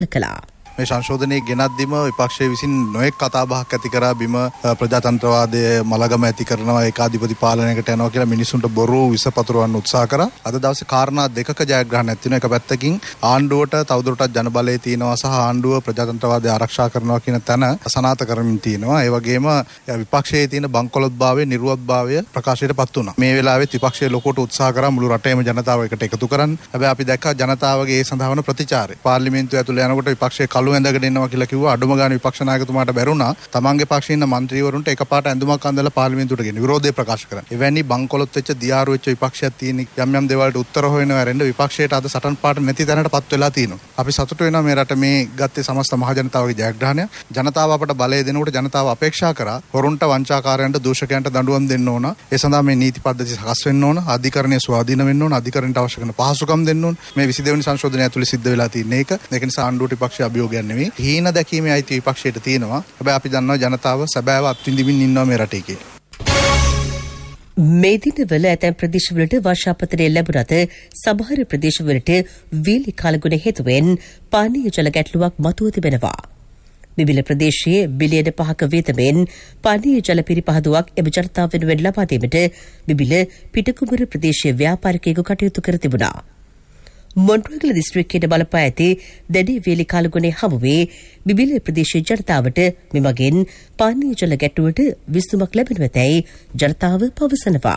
කළා. මේ සංශෝධනයේ ගෙනත්දීම විපක්ෂයේ විසින් නොඑක් කතාබහක් ඇති කරා බිම ප්‍රජාතන්ත්‍රවාදයේ මලගම ඇති කරනවා ඒකාධිපති පාලනයකට යනවා කියලා මිනිසුන්ට බොරු විස පතුරවන්න උත්සාහ කරා. අද දවසේ කාරණා දෙකක ජයග්‍රහණයක් තියෙනවා. එක පැත්තකින් ආණ්ඩුවට තවදුරටත් ජනබලය තියෙනවා සහ ආණ්ඩුව ප්‍රජාතන්ත්‍රවාදය ආරක්ෂා කරනවා කියන තැන සනාථ කරමින් තියෙනවා. ඒ වගේම විපක්ෂයේ තියෙන බංකොලොත්භාවය නිර්වත්භාවය ප්‍රකාශයටපත් වුණා. මේ වෙලාවෙත් විපක්ෂයේ ලොකුට උත්සාහ කරා මුළු රටේම ජනතාව එකට එකතු කරන්න. හැබැයි අපි දැක්කා ජනතාවගේ ඒ සඳහා වන ප්‍රතිචාරය. පාර්ලිමේන්තුව ඇතුළේ යනකොට විපක්ෂයේ කළු ඇඳගෙන ඉන්නවා කියලා කිව්වා. අඩුම ගානේ විපක්ෂ නායකතුමාට බැරුණා තමන්ගේ පක්ෂයේ ඉන්න മന്ത്രിවරුන්ට එකපාරට ඇඳුමක් අඳලා පාර්ලිමේන්තුවට ගෙන විරෝධය ප්‍රකාශ කරන්න. එවැනි බංකොලොත් වෙච්ච දියාරු වෙච්ච විපක්ෂයක් තියෙන යම් දේවල්ට උත්තර හොයන වැරෙන්න විපක්ෂයට අද සටන් පාට නැති තැනටපත් වෙලා තියෙනවා. අපි සතුටු වෙනවා මේ රට මේ ගත්තේ සමස්ත මහ ජනතාවගේ ජයග්‍රහණය. ජනතාව අපට බලය දෙනකොට ජනතාව අපේක්ෂා කරා හොරුන්ට වංචාකාරයන්ට දූෂකයන්ට දඬුවම් දෙන්න ඕන. ඒ සඳහා මේ නීති පද්ධති සකස් වෙන්න ඕන. අධිකරණය ස්වාධීන වෙන්න ඕන. අධිකරණයට අවශ්‍ය කරන පහසුකම් දෙන්න ඕන. මේ 22 වෙනි සංශෝධනය ඇතුළේ සිද්ධ වෙලා තියෙන එක. ඒක නිසා ආණ්ඩුවට විපක්ෂ අභියෝගයක් නෙවෙයි. හීන දැකීමේ අයිතිය විපක්ෂයට තියෙනවා. හැබැයි අපි දන්නවා ජනතාව සැබෑව අත්විඳින්න ඉන්නවා මේ රටේ කියලා. මේ දිනවල ඇතැම් ප්‍රදේශවලට වර්ෂාපතනය ලැබුණත් සමහර ප්‍රදේශවලට වීලි කාලගුණ හේතුවෙන් පානීය ජල ගැටලුවක් මතුව තිබෙනවා. බිබිල ප්‍රදේශයේ බිලියන 5ක වේතමෙන් පානීය ජල පිරිපහදුවක් එම ජනතාව වෙනුවෙන් ලබා දීමට බිබිල පිටකුඹුර ප්‍රදේශීය ව්‍යාපාරිකයෙකු කටයුතු කර තිබුණා. මොන්ට්‍රෝගල දිස්ත්‍රික්කයේ බලපා ඇති දැඩි වේලි කාලගුණේ හමුවේ බිබිල ප්‍රදේශීය ජනතාවට මෙමගින් පානීය ජල ගැටුවට විසඳුමක් ලැබෙනු ඇතැයි ජනතාව පවසනවා.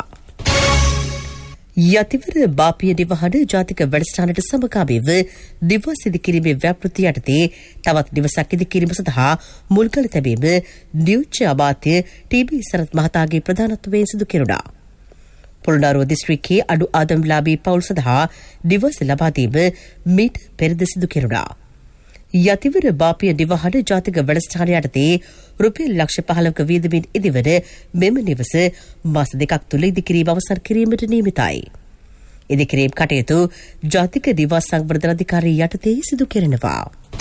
යතිවර බාපිය නිවහන ජාතික වැඩසටහනට සමගාමීව දිවස් ඉදිකිරීමේ ව්‍යාපෘති යටතේ තවත් දිවසක් ඉදිකිරීම සඳහා මුල්කල තැබීම නියෝජ්‍ය අමාත්‍ය ටීබී සරත් මහතාගේ ප්‍රධානත්වයෙන් සිදු කෙරුණා. පොළොන්නරුව දිස්ත්‍රික්කයේ අඩු ආදායම්ලාභී පවුල් සඳහා දිවස ලබා දීම මීට පෙරද සිදු කෙරුණා. යතිවර බාපිය නිවහන ජාතික වැඩසටහන යටතේ රුපියල් ලක්ෂ 15ක වියදමින් ඉදිවන මෙම නිවස මාස 2ක් තුළ ඉදිකිරීම අවසන් කිරීමට නියමිතයි. ඉදිකිරීම් කටයුතු ජාතික නිවාස සංවර්ධන අධිකාරිය යටතේ සිදු කෙරෙනවා.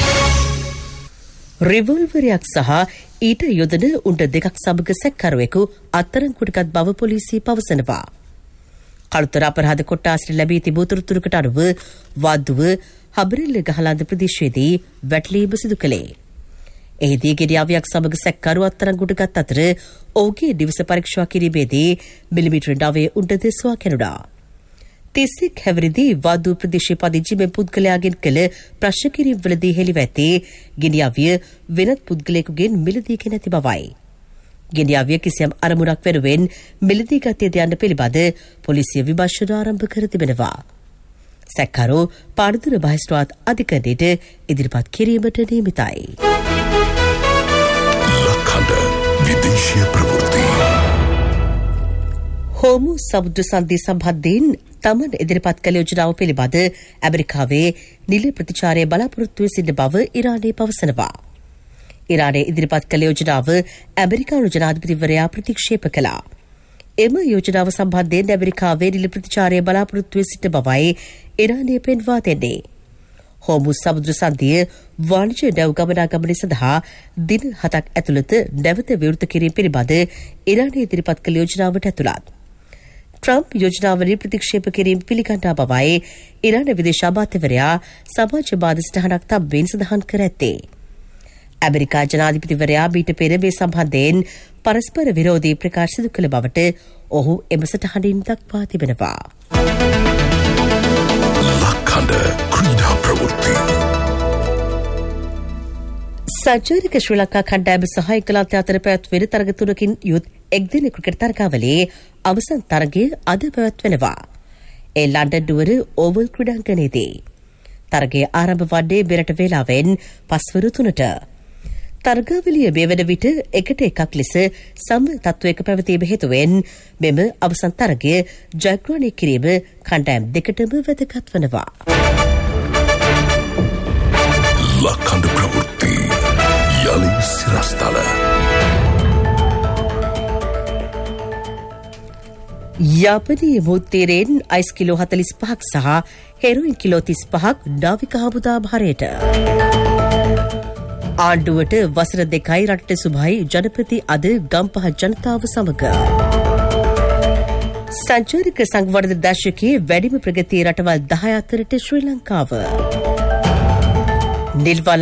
රිවෝල්වරයක් සහ ඊට යොදන උණ්ඩ දෙකක් සමග සැකකරුවෙකු අත්අඩංගුවටගත් බව පොලිසිය පවසනවා. කළුතර අපරාධ කොට්ටාසට ලැබී තිබූ තොරතුරකට අනුව වද්දුව හබරෙල්ල ගහලාද ප්‍රදේශයේදී වැටලීම සිදු කළේ. එහිදී ගෙඩියාවයක් සමග සැකකරු අත්අඩංගුවටගත් අතර ඔහුගේ දිවස පරීක්ෂා කිරීමේදී මිලිමීටර 9 උණ්ඩද සොයා කැණුණා. 31 හැවිරිදි වද්දුව ප්‍රදේශයේ පදිංචි මෙම පුද්ගලයාගෙන් කළ ප්‍රශ්න කිරීම්වලදී හෙළිව ඇත්තේ ගෙඩියාවිය වෙනත් පුද්ගලයෙකුගෙන් මිලදී ගෙන ඇති බවයි. ගෙඩියාවිය කිසියම් අරමුණක් වෙනුවෙන් මිලදී ගත්තේද යන්න පිළිබඳ පොලිසිය විමර්ශන ආරම්භ කර තිබෙනවා. සැකකරු පානදුර මහේස්ත්‍රාත් අධිකරණයට ඉදිරිපත් කිරීමට නියමිතයි. ලක්හඬ විදේශීය ප්‍රවෘත්ති හෝමු සමුද්‍ර සංධිය සම්බන්ධයෙන් තමන් ඉදිරිපත් කළ යෝජනාව පිළිබඳ ඇමරිකාවේ නිල ප්‍රතිචාරය බලාපොරොත්තුව සිටින බව ඉරානය පවසනවා. ඉරානයේ ඉදිරිපත් කළ යෝජනාව ඇමරිකානු ජනාධිපතිවරයා ප්‍රතික්ෂේප කළා. එම යෝජනාව සම්බන්ධයෙන් ඇමරිකාවේ නිල ප්‍රතිචාරය බලාපොරොත්තුව සිටින බවයි ඉරානය පෙන්වා දෙන්නේ. හෝමු සමුද්‍ර සංධිය වාණිජ්‍ය නැව් ගමනාගමනය සඳහා දින 7ක් ඇතුළත නැවත විවෘත කිරීම පිළිබඳ ඉරානය ඉදිරිපත් කළ යෝජනාවට ඇතුළත්. ට්‍රම්ප් යෝජනාවලින් ප්‍රතික්ෂේප කිරීම පිළිගන්නා බවයි ඉරාන විදේශ අමාත්‍යවරයා සමාජවාද සටහනක් තබ්බෙන් සඳහන් කර ඇත්තේ. ඇමරිකා ජනාධිපතිවරයා මීට පෙර මේ සම්බන්ධයෙන් පරස්පර විරෝධී ප්‍රකාශ සිදු කළ බවට ඔහු එම සටහනින් දක්වා තිබෙනවා. ලක්හඬ ක්‍රීඩා ප්‍රවෘත්ති සංචාරක ශ්‍රී ලංකා කණ්ඩායම සහ එංගලන්තය අතර පැවැත්වෙන තරග තුනකින් යුත් එක්දින ක්‍රිකට් තරගාවලියේ අවසන් තරගය අද පැවැත්වෙනවා. ඒ ලන්ඩන් නුවර ඕවල් ක්‍රීඩාංගණයේදී. තරගය ආරම්භ වන්නේ මෙරට වේලාවෙන් පස්වරු 3ට. තරගාවලිය මේ වන විට එකට එකක් ලෙස සම තත්ත්වයක පැවතීම හේතුවෙන් මෙම අවසන් තරගය ජයග්‍රහණය කිරීම කණ්ඩායම් දෙකටම වැදගත් වනවා. ලක්හඬ ප්‍රවෘත්ති යලි සිරස්තල යාපනයේ මුහුත්තේරෙන් අයිස් කිලෝ 45ක් සහ හෙරොයින් කිලෝ 35ක් නාවික හමුදා භාරයට. ආණ්ඩුවට වසර 2යි රටට සුභයි ජනපති අද ගම්පහ ජනතාව සමග. සංචාරක සංවර්ධන දශකයේ වැඩිම ප්‍රගතිය රටවල් 10 අතරට ශ්‍රී ලංකාව. නිල්වල